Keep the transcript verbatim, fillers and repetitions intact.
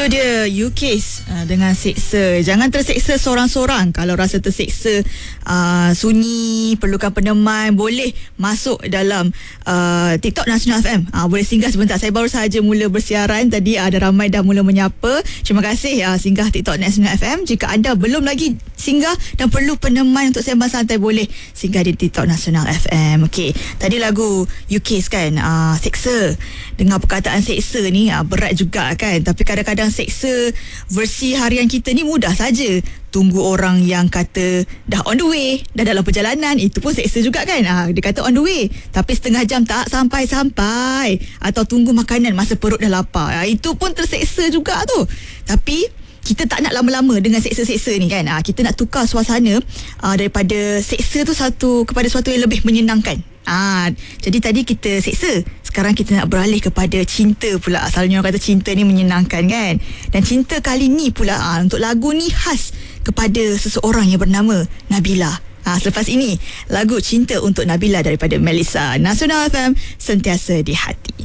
dia U K uh, dengan seksa. Jangan terseksa seorang-seorang. Kalau rasa terseksa uh, sunyi, perlukan peneman, boleh masuk dalam uh, TikTok Nasional F M. uh, Boleh singgah sebentar. Saya baru sahaja mula bersiaran. Tadi ada ramai dah mula menyapa. Terima kasih uh, singgah TikTok Nasional F M. Jika anda belum lagi singgah dan perlu peneman untuk sembang santai, boleh singgah di TikTok Nasional F M. Okey, tadi lagu U K kan, uh, seksa. Dengar perkataan seksa ni uh, berat juga kan. Tapi kadang-kadang seksa versi harian kita ni mudah saja. Tunggu orang yang kata dah on the way, dah dalam perjalanan, itu pun seksa juga kan. Ha, dia kata on the way, tapi setengah jam tak sampai-sampai. Atau tunggu makanan masa perut dah lapar. Ha, itu pun terseksa juga tu. Tapi kita tak nak lama-lama dengan seksa-seksa ni kan. Ha, kita nak tukar suasana uh, daripada seksa tu satu kepada sesuatu yang lebih menyenangkan. Ah, jadi tadi kita seksa, sekarang kita nak beralih kepada cinta pula. Asalnya orang kata cinta ni menyenangkan kan. Dan cinta kali ni pula ah, untuk lagu ni khas kepada seseorang yang bernama Nabila. Ah, selepas ini lagu Cinta untuk Nabila daripada Melissa. Nasional F M, sentiasa di hati.